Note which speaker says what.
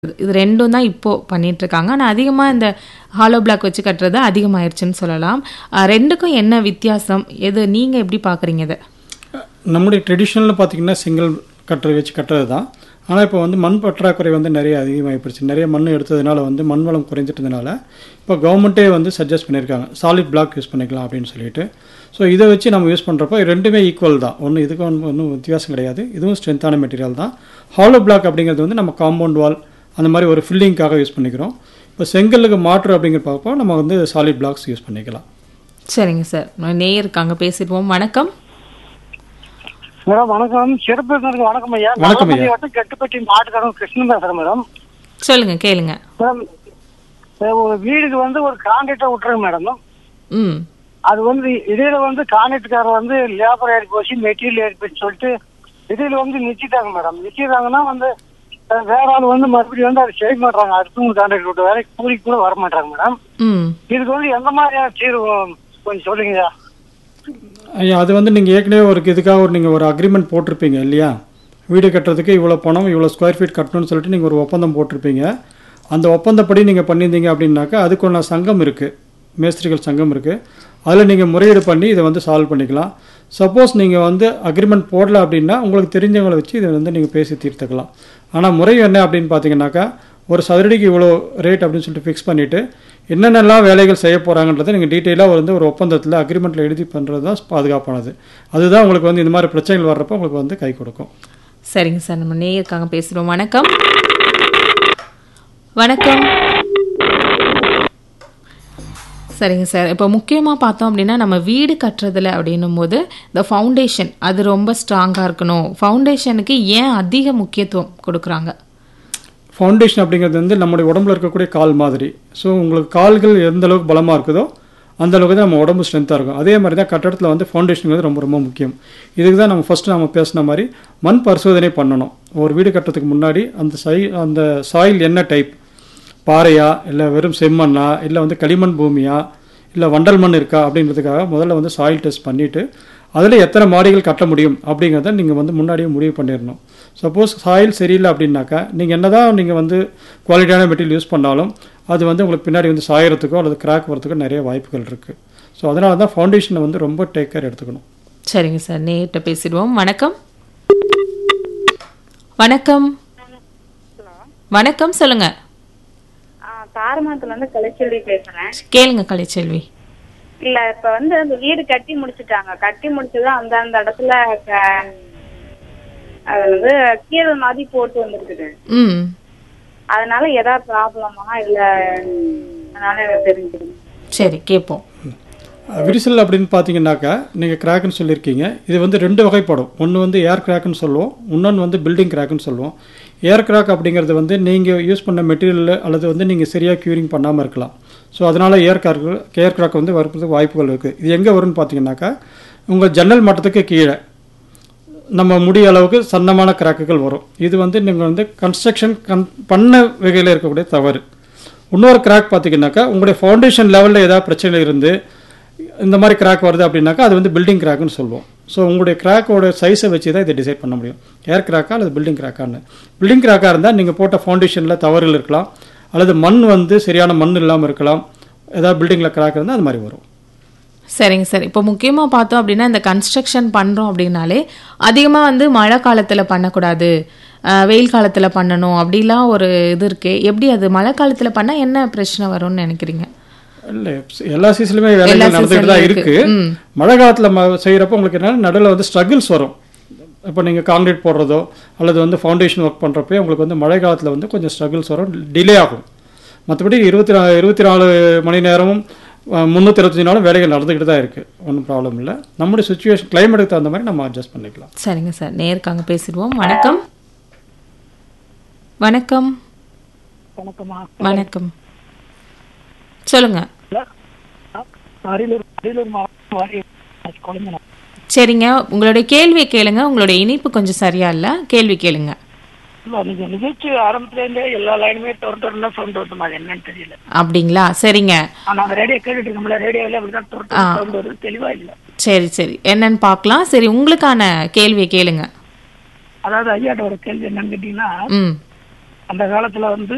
Speaker 1: இது 2ம் தான் இப்போ பண்ணிட்டு இருக்காங்க. ஆனா அதிகமா இந்த ஹாலோ பிளாக் வச்சு கட்டுறது அதிகமாயிருச்சுன்னு சொல்லலாம். 2க்கும் என்ன வித்தியாசம்? எது நீங்க எப்படி பார்க்குறீங்க இத?
Speaker 2: நம்முடைய ட்ரெடிஷ்னல்னு பார்த்தீங்கன்னா செங்கல் கட்டரை வச்சு கட்டுறது தான். ஆனால் இப்போ வந்து மண் பற்றாக்குறை வந்து நிறைய அதிகமாகிடுச்சு. நிறைய மண் எடுத்ததுனால வந்து மண் வளம் குறைஞ்சிட்டதுனால இப்போ கவர்மெண்ட்டே வந்து சஜஸ்ட் பண்ணியிருக்காங்க சாலிட் பிளாக் யூஸ் பண்ணிக்கலாம் அப்படின்னு சொல்லிட்டு. ஸோ இதை வச்சு நம்ம யூஸ் பண்ணுறப்போ ரெண்டுமே ஈக்குவல் தான். இதுக்கு ஒன்றும் வித்தியாசம் கிடையாது. இதுவும் ஸ்ட்ரென்த்தான மெட்டீரியல் தான். ஹாலோ பிளாக் அப்படிங்கிறது வந்து நம்ம காம்பவுண்ட் வால் அந்த மாதிரி ஒரு ஃபில்லிங்காக யூஸ் பண்ணிக்கிறோம். இப்போ செங்கலுக்கு மாற்று அப்படிங்கிற பார்ப்போம் நம்ம வந்து சாலிட் பிளாக்ஸ் யூஸ் பண்ணிக்கலாம்.
Speaker 1: சரிங்க சார். நேயர் இருக்காங்க, பேசிடுவோம். வணக்கம்
Speaker 3: மேடம். வணக்கம். சிறப்பு வணக்கம் ஐயா.
Speaker 2: வணக்கம் ஐயா.
Speaker 3: கெட்டுப்பட்டி மாட்டுக்காரன் கிருஷ்ணன் பேசுறேன் மேடம்.
Speaker 1: சொல்லுங்க, கேளுங்க.
Speaker 3: மேடம், ஒரு வீடுக்கு வந்து ஒரு கான்ட்ராக்டை விட்டுருங்க மேடம்.
Speaker 1: ம்
Speaker 3: அது வந்து இடையில வந்து கான்ட்ராக்டுக்காரர் வந்து லேபர் ஏறி போச்சு, மெட்டீரியல் ஏறி போச்சு சொல்லிட்டு இடையில வந்து நிச்சயிட்டாங்க மேடம். நிச்சயிட்டாங்கன்னா வந்து வேற ஆள் வந்து மறுபடியும் வந்து அதை செய்ய மாட்டாங்க. அடுத்தவங்க கான்ட்ராக்ட் விட்டு வேலைக்கு கூலிக்கு கூட வர மாட்டாங்க மேடம்.
Speaker 1: ம்
Speaker 3: இதுக்கு வந்து எந்த மாதிரியான தீர்வு கொஞ்சம் சொல்லுங்க.
Speaker 2: ஐயா, அது வந்து நீங்கள் ஏற்கனவே இதுக்காக நீங்கள் ஒரு அக்ரிமெண்ட் போட்டிருப்பீங்க இல்லையா? வீடு கட்டுறதுக்கு இவ்வளோ பணம் இவ்வளோ ஸ்கொயர் ஃபீட் கட்டணும்னு சொல்லிட்டு நீங்கள் ஒரு ஒப்பந்தம் போட்டிருப்பீங்க. அந்த ஒப்பந்தப்படி நீங்கள் பண்ணியிருந்தீங்க அப்படின்னாக்கா அதுக்குள்ள சங்கம் இருக்குது, மேஸ்திரிகள் சங்கம் இருக்குது. அதில் நீங்கள் முறையீடு பண்ணி இதை வந்து சால்வ் பண்ணிக்கலாம். சப்போஸ் நீங்கள் வந்து அக்ரிமெண்ட் போடல அப்படின்னா உங்களுக்கு தெரிஞ்சவங்களை வச்சு இதை வந்து நீங்கள் பேசி தீர்த்துக்கலாம். ஆனால் முறை என்ன அப்படின்னு பார்த்தீங்கன்னாக்கா ஒரு சதுரடிக்கு இவ்வளோ ரேட் அப்படின்னு சொல்லிட்டு ஃபிக்ஸ் பண்ணிவிட்டு என்னென்னலாம் வேலைகள் செய்ய போகிறாங்கன்றதை நீங்கள் டீட்டெயிலாக வந்து ஒரு ஒப்பந்தத்தில் அக்ரிமெண்ட்டில் எழுதி பண்ணுறது தான் பாதுகாப்பானது. அதுதான் உங்களுக்கு வந்து இந்த மாதிரி பிரச்சனைகள் வர்றப்போ உங்களுக்கு வந்து கை கொடுக்கும்.
Speaker 1: சரிங்க சார். நம்ம நேயருக்காக பேசுகிறோம். வணக்கம் வணக்கம். சரிங்க சார். இப்போ முக்கியமாக பார்த்தோம் அப்படின்னா நம்ம வீடு கட்டுறதுல அப்படின்னும் போது இந்த ஃபவுண்டேஷன் அது ரொம்ப ஸ்ட்ராங்காக இருக்கணும். ஃபவுண்டேஷனுக்கு ஏன் அதிக முக்கியத்துவம் கொடுக்குறாங்க?
Speaker 2: ஃபவுண்டேஷன் அப்படிங்கிறது வந்து நம்முடைய உடம்புல இருக்கக்கூடிய கால் மாதிரி. ஸோ உங்களுக்கு கால்கள் எந்த அளவுக்கு பலமாக இருக்குதோ அந்த அளவுக்கு தான் நம்ம உடம்பு ஸ்ட்ரென்த்தாக இருக்கும். அதே மாதிரி தான் கட்டடத்தில் வந்து ஃபவுண்டேஷன் ரொம்ப ரொம்ப முக்கியம். இதுக்கு தான் நம்ம ஃபஸ்ட்டு நம்ம பேசின மாதிரி மண் பரிசோதனை பண்ணணும். ஒரு வீடு கட்டுறதுக்கு முன்னாடி அந்த சாயில் என்ன டைப், பாறையா இல்லை வெறும் செம்மண்ணா இல்லை வந்து களிமண் பூமியா இல்லை வண்டல் மண் இருக்கா அப்படின்றதுக்காக முதல்ல வந்து சாயில் டெஸ்ட் பண்ணிவிட்டு அதில் எத்தனை மாடிகள் கட்ட முடியும் அப்படிங்கிறத நீங்கள் வந்து முன்னாடியே முடிவு பண்ணிடணும். சப்போஸ் சாயில் சரியில்லை அப்படின்னாக்கா நீங்கள் என்ன தான் நீங்கள் வந்து குவாலிட்டியான மெட்டீரியல் யூஸ் பண்ணாலும் அது வந்து உங்களுக்கு பின்னாடி வந்து சாயறதுக்கோ அல்லது கிராக் வரதுக்கோ நிறைய வாய்ப்புகள் இருக்குது. ஸோ அதனால தான் ஃபவுண்டேஷனை வந்து ரொம்ப டேக் கேர் எடுத்துக்கணும்.
Speaker 1: சரிங்க சார். நேர்கிட்ட பேசிடுவோம். வணக்கம் வணக்கம் வணக்கம். சொல்லுங்க.
Speaker 4: தாரமங்கலத்துல இருந்து கலைச்செல்வி பேசுறேன்.
Speaker 1: கேளுங்க கலைச்செல்வி.
Speaker 4: இல்ல, இப்ப வந்து அந்த வீடு கட்டி முடிச்சுட்டாங்க. கட்டி முடிச்சுதான் அந்த இடத்துல அது வந்து கீழே மாதிரி போட்டு வந்துருக்குது. அதனால ஏதாவது ப்ராப்ளமா இல்ல? அதனால எனக்கு தெரிஞ்சுக்கணும்.
Speaker 1: சரி, கேட்போம்.
Speaker 2: விரிசல் அப்படின்னு பார்த்தீங்கன்னாக்கா நீங்கள் கிராக்குன்னு சொல்லியிருக்கீங்க. இது வந்து 2 வகைப்படும். ஒன்று வந்து ஏர் கிராக்குன்னு சொல்லுவோம், இன்னொன்று வந்து பில்டிங் கிராக்குன்னு சொல்லுவோம். ஏர் கிராக் அப்படிங்கிறது வந்து நீங்கள் யூஸ் பண்ண மெட்டீரியல் அல்லது வந்து நீங்கள் சரியாக க்யூரிங் பண்ணாமல் இருக்கலாம். ஸோ அதனால் ஏர் கிராக் வந்து வரதுக்கு வாய்ப்புகள் இருக்குது. இது எங்கே வரும்னு பார்த்தீங்கன்னாக்கா உங்கள் ஜன்னல் மட்டத்துக்கு கீழே நம்ம முடிய அளவுக்கு சன்னமான கிராக்குகள் வரும். இது வந்து நீங்கள் வந்து கன்ஸ்ட்ரக்ஷன் பண்ண வகையில் இருக்கக்கூடிய தவறு. இன்னொரு கிராக் பார்த்தீங்கன்னாக்கா உங்களுடைய ஃபவுண்டேஷன் லெவலில் ஏதாவது பிரச்சனை இருந்து இந்த மாதிரி கிராக் வருது அப்படின்னாக்கா அது வந்து பில்டிங் கிராக்குன்னு சொல்லுவோம். ஸோ உங்களுடைய கிராக்கோட சைஸை வச்சு தான் இதை டிசைட் பண்ண முடியும், ஏர் கிராக்கா அல்லது பில்டிங் கிராக்கான்னு. பில்டிங் கிராக்காக இருந்தால் நீங்கள் போட்ட ஃபவுண்டேஷனில் தவறுகள் இருக்கலாம், அல்லது மண் வந்து சரியான மண் இல்லாமல் இருக்கலாம். ஏதாவது பில்டிங்கில் கிராக் இருந்தால் அது மாதிரி வரும்.
Speaker 1: சரிங்க சார். இப்போ முக்கியமாக பார்த்தோம் அப்படின்னா இந்த கன்ஸ்ட்ரக்ஷன் பண்ணுறோம் அப்படின்னாலே அதிகமாக வந்து மழை காலத்தில் பண்ணக்கூடாது, வெயில் காலத்தில் பண்ணணும் அப்படிலாம் ஒரு இது இருக்குது. எப்படி அது மழை காலத்தில் பண்ணால் என்ன பிரச்சனை வரும்னு நினைக்கிறீங்க?
Speaker 2: இல்லை, எல்லா சீசன்லையுமே வேலைகள் நடந்துகிட்டு தான் இருக்குது. மழை காலத்தில் செய்கிறப்போ உங்களுக்கு என்ன நடுவில் வந்து ஸ்ட்ரகிள்ஸ் வரும். இப்போ நீங்கள் காங்கிரீட் போடுறதோ அல்லது வந்து ஃபவுண்டேஷன் ஒர்க் பண்ணுறப்போ உங்களுக்கு வந்து மழை காலத்தில் வந்து கொஞ்சம் ஸ்ட்ரகிள்ஸ் வரும், டிலே ஆகும். மற்றபடி 24 மணி நேரமும் 365 நாளும் வேலைகள் நடந்துக்கிட்டு தான் இருக்குது. ஒன்றும் ப்ராப்ளம் இல்லை. நம்முடைய சுச்சுவேஷன் கிளைமேட்டுக்கு தகுந்த மாதிரி நம்ம அட்ஜஸ்ட் பண்ணிக்கலாம்.
Speaker 1: சரிங்க சார். நேருக்காங்க பேசிடுவோம். வணக்கம் வணக்கம் வணக்கம். சொல்லுங்க. சரிங்க, உங்களுடைய கேள்வியை கேளுங்க. உங்களுடைய இணைப்பு கொஞ்சம் சரியா இல்ல, கேள்வி கேளுங்க.
Speaker 3: நிகழ்ச்சி ஆரம்பத்துல இருந்தே எல்லா லைனுமே சவுண்ட் வருது, அது என்னன்னு தெரியல.
Speaker 1: அப்படிங்களா? சரிங்க.
Speaker 3: நாங்க ரேடியோ கேட்டுட்டு இருக்கோம்ல, ரேடியோல அப்படிதான் சவுண்ட் வருது, தெளிவா இல்ல.
Speaker 1: சரி சரி, என்னன்னு பார்க்கலாம். சரி, உங்களுக்கான கேள்வியை கேளுங்க.
Speaker 3: அதாவது ஐயாட்ட ஒரு கேள்வி என்னன்னு கேட்டீங்கன்னா, அந்த காலத்துல வந்து